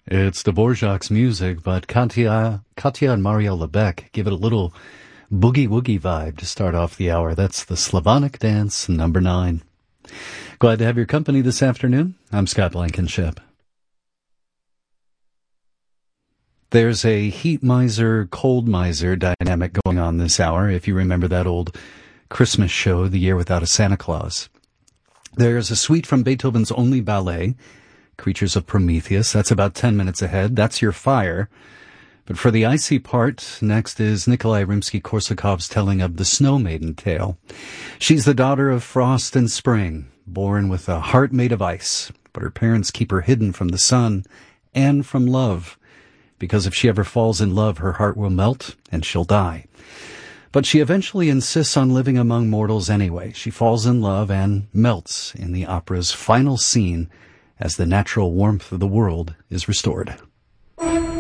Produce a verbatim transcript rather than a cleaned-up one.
It's Dvorak's music, but Katya, Katya and Mario Lebec give it a little boogie-woogie vibe to start off the hour. That's the Slavonic Dance, number nine. Glad to have your company this afternoon. I'm Scott Blankenship. There's a heat miser, cold miser dynamic going on this hour, if you remember that old Christmas show, The Year Without a Santa Claus. There's a suite from Beethoven's only ballet, Creatures of Prometheus. That's about ten minutes ahead. That's your fire. But for the icy part, next is Nikolai Rimsky-Korsakov's telling of the Snow Maiden tale. She's the daughter of frost and spring, born with a heart made of ice, but her parents keep her hidden from the sun and from love, because if she ever falls in love, her heart will melt and she'll die. But she eventually insists on living among mortals anyway. She falls in love and melts in the opera's final scene as the natural warmth of the world is restored.